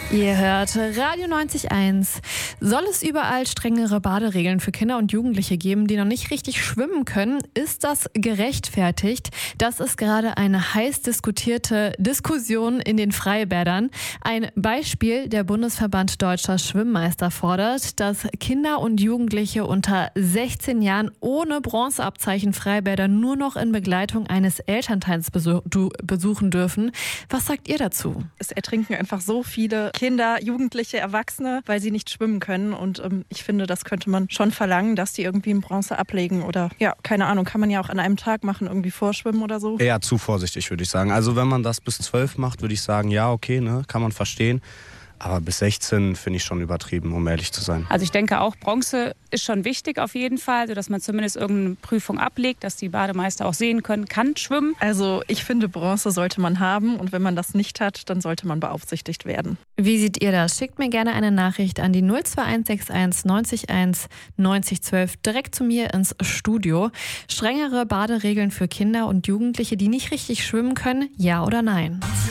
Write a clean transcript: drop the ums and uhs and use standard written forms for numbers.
Ihr hört Radio 90.1. Soll es überall strengere Baderegeln für Kinder und Jugendliche geben, die noch nicht richtig schwimmen können? Ist das gerechtfertigt? Das ist gerade eine heiß diskutierte Diskussion in den Freibädern. Ein Beispiel: Der Bundesverband Deutscher Schwimmmeister fordert, dass Kinder und Jugendliche unter 16 Jahren ohne Bronzeabzeichen Freibäder nur noch in Begleitung eines Elternteils besuchen dürfen. Was sagt ihr dazu? Es ertrinken einfach so viele Kinder, Jugendliche, Erwachsene, weil sie nicht schwimmen können. Und ich finde, das könnte man schon verlangen, dass die irgendwie in Bronze ablegen. Oder ja, keine Ahnung, kann man ja auch an einem Tag machen, irgendwie vorschwimmen oder so. Eher zu vorsichtig, würde ich sagen. Also wenn man das bis 12 macht, würde ich sagen, ja, okay, ne, kann man verstehen. Aber bis 16 finde ich schon übertrieben, um ehrlich zu sein. Also ich denke auch, Bronze ist schon wichtig auf jeden Fall, sodass man zumindest irgendeine Prüfung ablegt, dass die Bademeister auch sehen können, kann schwimmen. Also ich finde, Bronze sollte man haben und wenn man das nicht hat, dann sollte man beaufsichtigt werden. Wie seht ihr das? Schickt mir gerne eine Nachricht an die 02161 90 1 90 12 direkt zu mir ins Studio. Strengere Baderegeln für Kinder und Jugendliche, die nicht richtig schwimmen können, ja oder nein?